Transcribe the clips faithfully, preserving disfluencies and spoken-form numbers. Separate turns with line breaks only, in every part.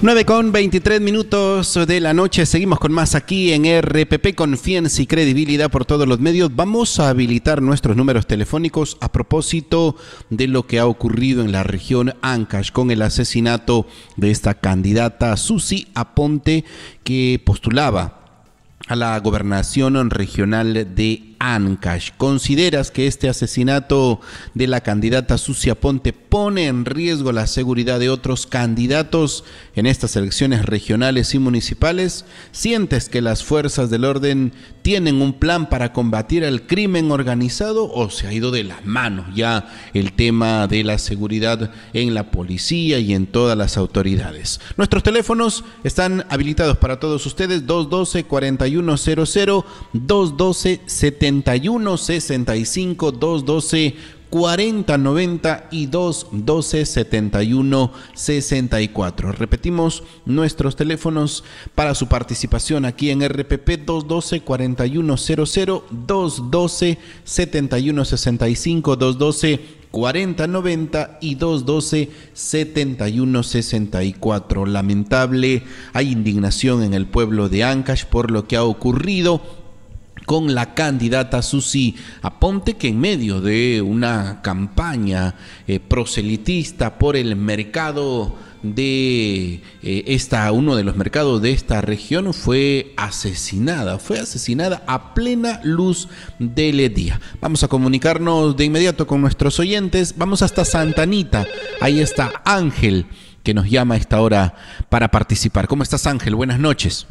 nueve con veintitrés minutos de la noche, seguimos con más aquí en R P P, confianza y credibilidad por todos los medios. Vamos a habilitar nuestros números telefónicos a propósito de lo que ha ocurrido en la región Ancash con el asesinato de esta candidata Susi Aponte, que postulaba a la gobernación regional de Ancash. ¿Consideras que este asesinato de la candidata Susi Aponte pone en riesgo la seguridad de otros candidatos en estas elecciones regionales y municipales? ¿Sientes que las fuerzas del orden tienen un plan para combatir el crimen organizado o se ha ido de las manos ya el tema de la seguridad en la policía y en todas las autoridades? Nuestros teléfonos están habilitados para todos ustedes: dos uno dos, cuatro uno cero cero, dos uno dos, siete uno seis cinco, dos uno dos, cuarenta noventa y dos doce setenta y uno sesenta y cuatro. Repetimos nuestros teléfonos para su participación aquí en R P P: dos uno dos, cuarenta y uno cero cero, dos uno dos, setenta y uno sesenta y cinco, dos uno dos, cuarenta noventa y dos doce setenta y uno sesenta y cuatro. Lamentable, hay indignación en el pueblo de Ancash por lo que ha ocurrido con la candidata Susi Aponte, que en medio de una campaña eh, proselitista por el mercado de eh, esta, uno de los mercados de esta región, fue asesinada, fue asesinada a plena luz del día. Vamos a comunicarnos de inmediato con nuestros oyentes. Vamos hasta Santa Anita. Ahí está Ángel, que nos llama a esta hora para participar. ¿Cómo estás, Ángel? Buenas noches.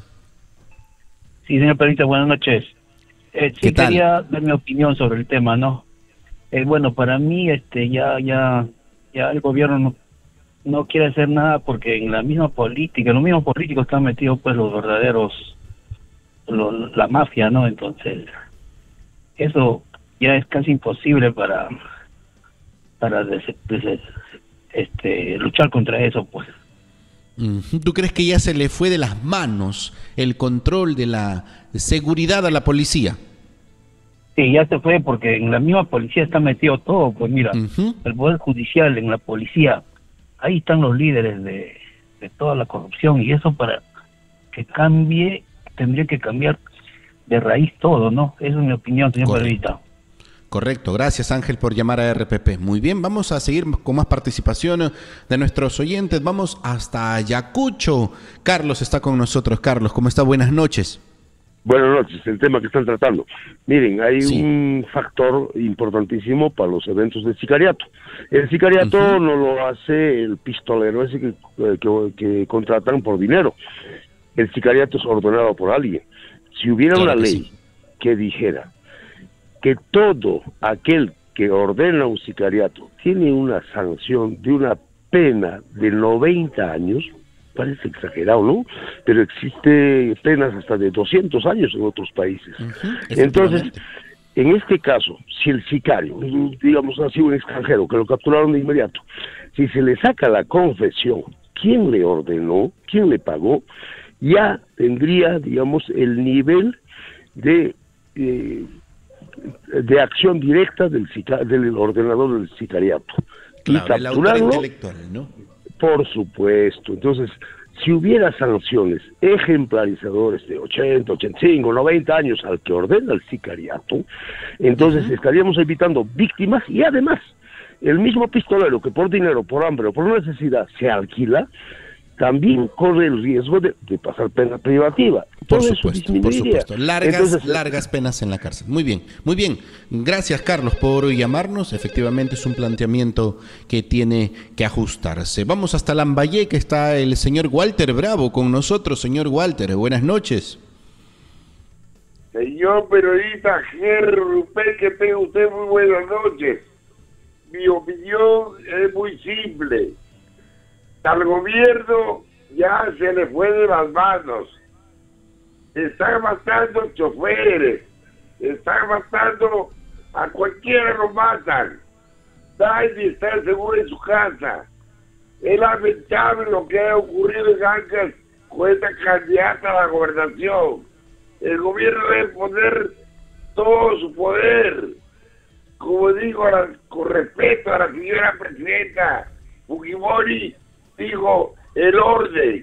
Sí, señor Perita, buenas noches. Eh, sí, quería dar mi opinión sobre el tema, ¿no? Eh, bueno, para mí, este, ya, ya, ya el gobierno no, no quiere hacer nada porque en la misma política, en los mismos políticos están metidos, pues, los verdaderos, lo, la mafia, ¿no? Entonces, eso ya es casi imposible para, para des, des, este, luchar contra eso, pues.
¿Tú crees que ya se le fue de las manos el control de la seguridad a la policía?
Sí, ya se fue porque en la misma policía está metido todo. Pues mira, uh-huh. El Poder Judicial, en la policía, ahí están los líderes de, de toda la corrupción, y eso para que cambie, tendría que cambiar de raíz todo, ¿no? Esa es mi opinión, señor Perita.
Correcto, gracias Ángel por llamar a R P P. Muy bien, vamos a seguir con más participación de nuestros oyentes. Vamos hasta Ayacucho. Carlos está con nosotros. Carlos, ¿cómo está? Buenas noches.
Buenas noches, el tema que están tratando. Miren, hay sí. un factor importantísimo para los eventos de sicariato. El sicariato uh-huh. no lo hace el pistolero ese que, que, que contratan por dinero. El sicariato es ordenado por alguien. Si hubiera claro una ley sí. que dijera que todo aquel que ordena un sicariato tiene una sanción de una pena de noventa años, parece exagerado, ¿no? Pero existe penas hasta de doscientos años en otros países. Uh-huh, Entonces, en este caso, si el sicario, digamos así, un extranjero que lo capturaron de inmediato, si se le saca la confesión, quién le ordenó, quién le pagó, ya tendría, digamos, el nivel de... Eh, de acción directa del, sica- del ordenador del sicariato.
Claro, el autor intelectual, ¿no?
Por supuesto. Entonces, si hubiera sanciones ejemplarizadoras de ochenta, ochenta y cinco, noventa años al que ordena el sicariato, entonces uh-huh. estaríamos evitando víctimas, y además, el mismo pistolero que por dinero, por hambre o por necesidad se alquila, también corre el riesgo de, de pasar pena privativa.
Por Todo supuesto, por supuesto. Largas, Entonces, largas penas en la cárcel. Muy bien, muy bien. Gracias, Carlos, por llamarnos. Efectivamente es un planteamiento que tiene que ajustarse. Vamos hasta Lambaye, que está el señor Walter Bravo con nosotros. Señor Walter, buenas noches.
Señor periodista Jerry Rupert, que tenga usted muy buenas noches. Mi opinión es muy simple. Al gobierno ya se le fue de las manos. Están matando choferes, están matando a cualquiera, lo matan. Nadie está seguro en su casa. Es lamentable lo que ha ocurrido en Ancash con esta candidata a la gobernación. El gobierno debe poner todo su poder. Como digo, a la, con respeto a la señora presidenta Fujimori, dijo el orden,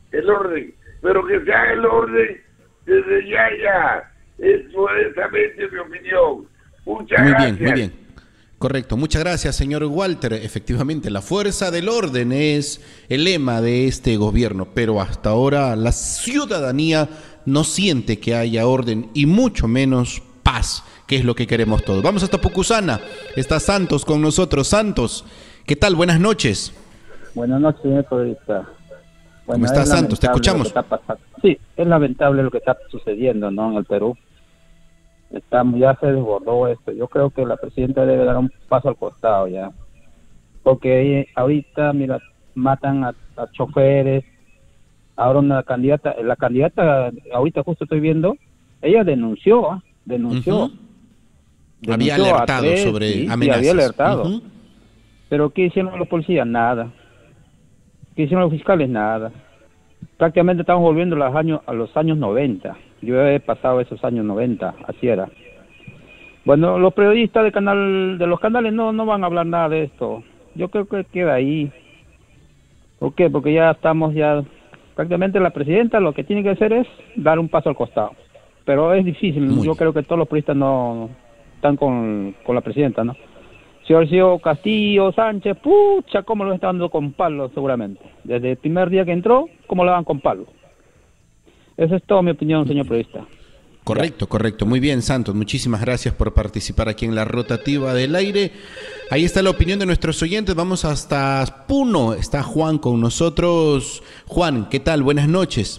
el orden, pero que se haga el orden desde ya, ya. Es modestamente mi opinión. Muchas
muy
gracias.
Bien, muy bien. Correcto. Muchas gracias, señor Walter. Efectivamente, la fuerza del orden es el lema de este gobierno, pero hasta ahora la ciudadanía no siente que haya orden y mucho menos paz, que es lo que queremos todos. Vamos hasta Pucusana. Está Santos con nosotros. Santos, ¿qué tal? Buenas noches.
Buenas noches, señor periodista. Bueno,
¿Cómo estás, Santos? Te escuchamos.
Sí, es lamentable lo que está sucediendo, ¿no? En el Perú. Está, ya se desbordó esto. Yo creo que la presidenta debe dar un paso al costado ya. Porque ahorita, mira, matan a, a choferes. Ahora una candidata, la candidata, ahorita justo estoy viendo, ella denunció, ¿eh? denunció.
Uh-huh. denunció. Había alertado tres, sobre
sí,
amenazas.
Sí, había alertado.
Uh-huh.
Pero ¿qué hicieron los policías? Nada. ¿Qué hicieron los fiscales? Nada. Prácticamente estamos volviendo a los años, a los años noventa. Yo he pasado esos años noventa, así era. Bueno, los periodistas de canal, de los canales no, no van a hablar nada de esto. Yo creo que queda ahí. ¿Por qué? Porque ya estamos ya... Prácticamente la presidenta lo que tiene que hacer es dar un paso al costado. Pero es difícil. Muy Yo bien. creo que todos los periodistas no están con, con la presidenta, ¿no? Si hubiera sido Castillo, Sánchez, pucha, cómo lo están dando con palo seguramente. Desde el primer día que entró, cómo lo dan con palo. Esa es toda mi opinión, señor periodista.
Correcto, correcto. Muy bien, Santos. Muchísimas gracias por participar aquí en la rotativa del aire. Ahí está la opinión de nuestros oyentes. Vamos hasta Puno. Está Juan con nosotros. Juan, ¿qué tal? Buenas noches.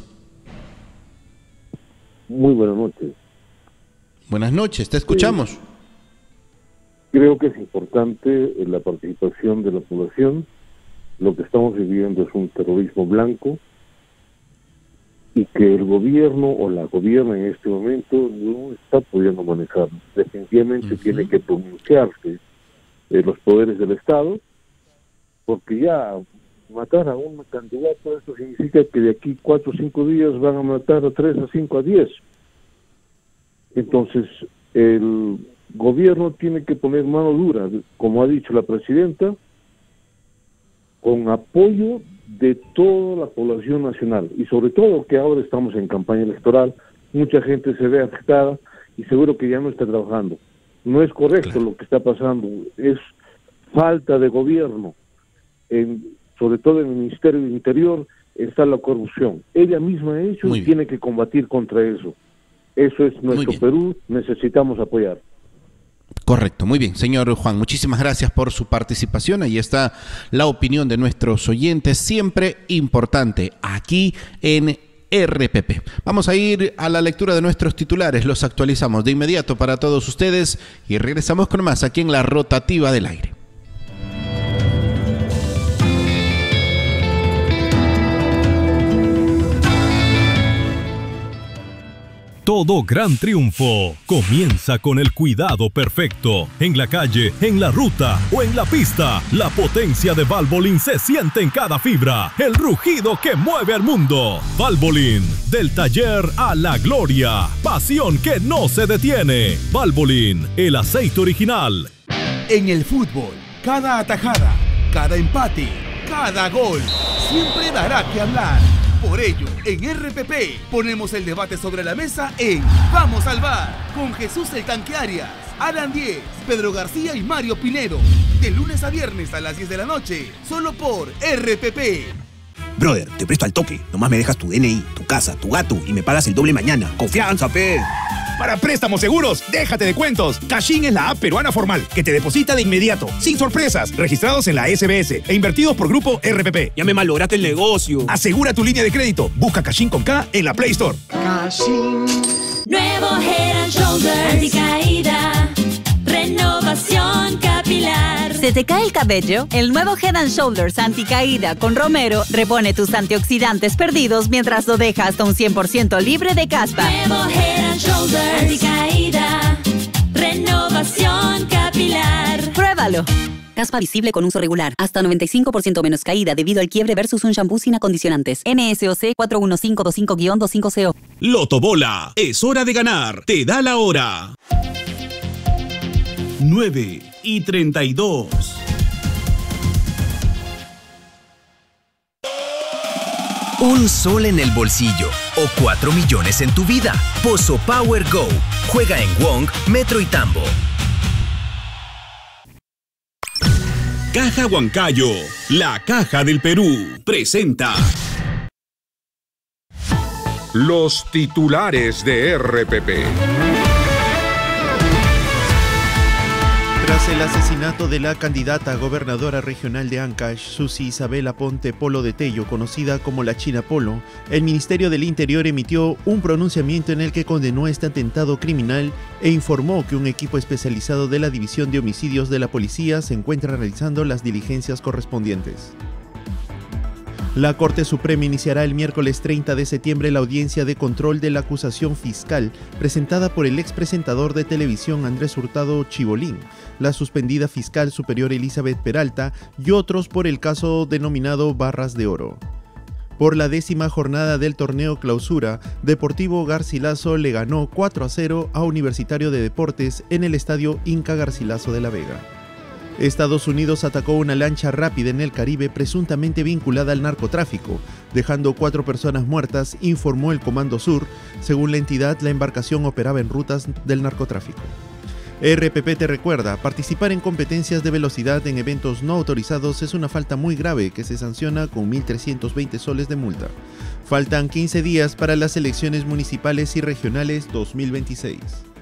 Muy buenas noches.
Buenas noches, te escuchamos.
Sí. Creo que es importante la participación de la población. Lo que estamos viviendo es un terrorismo blanco y que el gobierno o la gobierna en este momento no está pudiendo manejar. Definitivamente uh-huh. tiene que pronunciarse eh, los poderes del Estado, porque ya matar a un candidato, eso significa que de aquí cuatro o cinco días van a matar a tres, a cinco, a diez. Entonces, el gobierno tiene que poner mano dura, como ha dicho la presidenta, con apoyo de toda la población nacional, y sobre todo que ahora estamos en campaña electoral, mucha gente se ve afectada y seguro que ya no está trabajando. No es correcto claro. lo que está pasando, es falta de gobierno, en, sobre todo en el Ministerio del Interior está la corrupción. Ella misma ha hecho y tiene que combatir contra eso. Eso es nuestro Perú, necesitamos apoyar.
Correcto, muy bien, señor Juan, muchísimas gracias por su participación. Ahí está la opinión de nuestros oyentes, siempre importante aquí en R P P. Vamos a ir a la lectura de nuestros titulares, los actualizamos de inmediato para todos ustedes y regresamos con más aquí en la rotativa del aire.
Todo gran triunfo comienza con el cuidado perfecto. En la calle, en la ruta o en la pista, la potencia de Valvoline se siente en cada fibra. El rugido que mueve al mundo. Valvoline, del taller a la gloria. Pasión que no se detiene. Valvoline, el aceite original.
En el fútbol, cada atajada, cada empate, cada gol, siempre dará que hablar. Por ello, en R P P ponemos el debate sobre la mesa en Vamos al Bar con Jesús el Tanque Arias, Alan Diez, Pedro García y Mario Pinero. De lunes a viernes a las diez de la noche, solo por R P P.
Brother, te presto al toque. Nomás me dejas tu D N I, tu casa, tu gato y me pagas el doble mañana. ¡Confianza, pe!
Para préstamos seguros, déjate de cuentos. Cachín es la app peruana formal que te deposita de inmediato, sin sorpresas, registrados en la S B S e invertidos por Grupo R P P.
Ya me malograste el negocio.
Asegura tu línea de crédito. Busca Cachín con K en la Play Store.
Cachín. Nuevo Head and Shoulders. Anticaída. Renovación capilar.
¿Se te cae el cabello? El nuevo Head and Shoulders Anticaída con Romero repone tus antioxidantes perdidos mientras lo deja hasta un cien por ciento libre de caspa.
Nuevo Head and Shoulders Anticaída. Renovación capilar.
Pruébalo. Caspa visible con uso regular. Hasta noventa y cinco por ciento menos caída debido al quiebre versus un shampoo sin acondicionantes. N S O C cuatro uno cinco dos cinco guión veinticinco C O.
Loto Bola. Es hora de ganar. Te da la hora. nueve y treinta y dos.
un sol en el bolsillo o cuatro millones en tu vida. Pozo Power Go. Juega en Wong, Metro y Tambo.
Caja Huancayo, la caja del Perú, presenta los titulares de R P P.
Tras el asesinato de la candidata a gobernadora regional de Ancash, Susi Isabel Aponte Polo de Tello, conocida como la China Polo, el Ministerio del Interior emitió un pronunciamiento en el que condenó este atentado criminal e informó que un equipo especializado de la División de Homicidios de la Policía se encuentra realizando las diligencias correspondientes. La Corte Suprema iniciará el miércoles treinta de septiembre la audiencia de control de la acusación fiscal presentada por el expresentador de televisión Andrés Hurtado Chibolín, la suspendida fiscal superior Elizabeth Peralta y otros por el caso denominado Barras de Oro. Por la décima jornada del torneo Clausura, Deportivo Garcilaso le ganó cuatro a cero a Universitario de Deportes en el estadio Inca Garcilaso de la Vega. Estados Unidos atacó una lancha rápida en el Caribe presuntamente vinculada al narcotráfico, dejando cuatro personas muertas, informó el Comando Sur. Según la entidad, la embarcación operaba en rutas del narcotráfico. R P P te recuerda, participar en competencias de velocidad en eventos no autorizados es una falta muy grave que se sanciona con mil trescientos veinte soles de multa. Faltan quince días para las elecciones municipales y regionales dos mil veintiséis.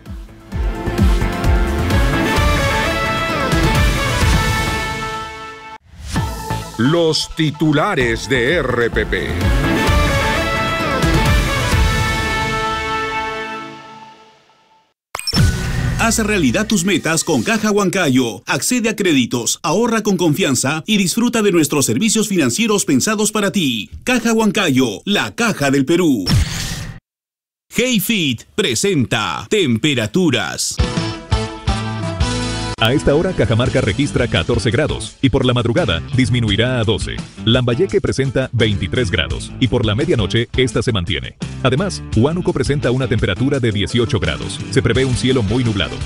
Los titulares de R P P.
Haz realidad tus metas con Caja Huancayo. Accede a créditos, ahorra con confianza y disfruta de nuestros servicios financieros pensados para ti. Caja Huancayo, la caja del Perú. HeyFit presenta temperaturas.
A esta hora Cajamarca registra catorce grados y por la madrugada disminuirá a doce. Lambayeque presenta veintitrés grados y por la medianoche esta se mantiene. Además, Huánuco presenta una temperatura de dieciocho grados. Se prevé un cielo muy nublado.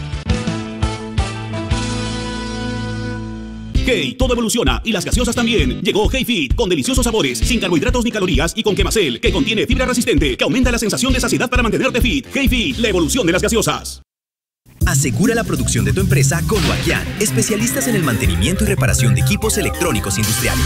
Hey, todo evoluciona y las gaseosas también. Llegó HeyFit con deliciosos sabores, sin carbohidratos ni calorías y con Quemacel, que contiene fibra resistente que aumenta la sensación de saciedad para mantenerte fit. HeyFit, la evolución de las gaseosas.
Asegura la producción de tu empresa con Huaquian, especialistas en el mantenimiento y reparación de equipos electrónicos industriales.